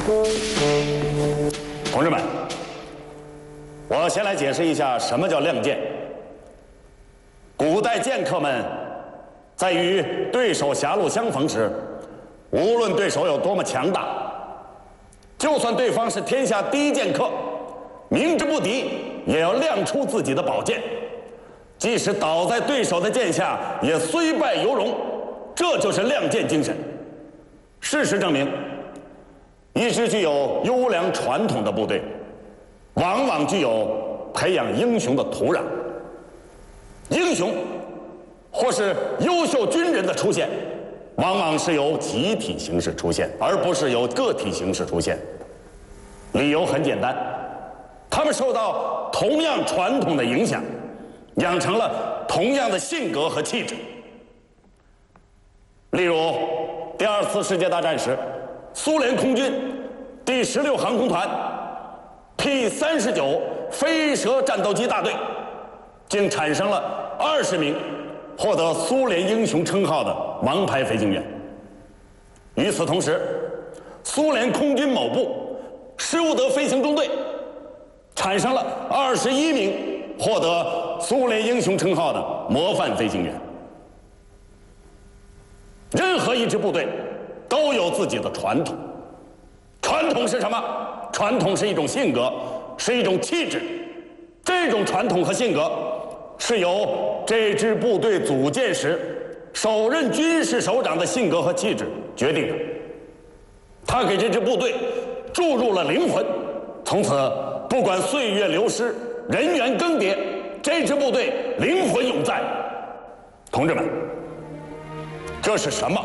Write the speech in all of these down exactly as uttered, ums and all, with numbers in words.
同志们，我先来解释一下什么叫亮剑。古代剑客们在与对手狭路相逢时，无论对手有多么强大，就算对方是天下第一剑客，明知不敌，也要亮出自己的宝剑，即使倒在对手的剑下，也虽败犹荣。这就是亮剑精神。事实证明，一支具有优良传统的部队，往往具有培养英雄的土壤。英雄或是优秀军人的出现，往往是由集体形式出现，而不是由个体形式出现。理由很简单，他们受到同样传统的影响，养成了同样的性格和气质。例如，第二次世界大战时，苏联空军第十六航空团 P 三十九飞蛇战斗机大队，竟产生了二十名获得苏联英雄称号的王牌飞行员。与此同时，苏联空军某部施伍德飞行中队产生了二十一名获得苏联英雄称号的模范飞行员。任何一支部队都有自己的传统，传统是什么？传统是一种性格，是一种气质。这种传统和性格是由这支部队组建时首任军事首长的性格和气质决定的。他给这支部队注入了灵魂，从此不管岁月流失，人员更迭，这支部队灵魂永在。同志们，这是什么？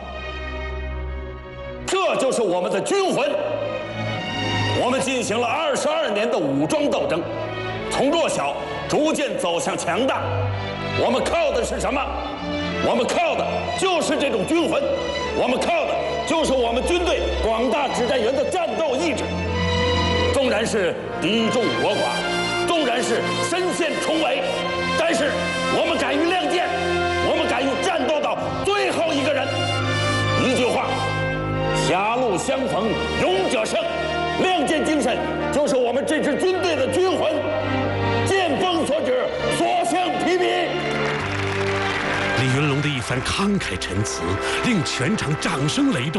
这就是我们的军魂。我们进行了二十二年的武装斗争，从弱小逐渐走向强大。我们靠的是什么？我们靠的就是这种军魂，我们靠的就是我们军队广大指战员的战斗意志。纵然是敌众我寡，纵然是身陷重围，但是我们敢于亮剑，我们敢于战斗到最后一个人。一句话，狭路相逢勇者胜。亮剑精神就是我们这支军队的军魂。剑锋所指，所向披靡。 李云龙的一番慷慨陈词，令全场掌声雷动。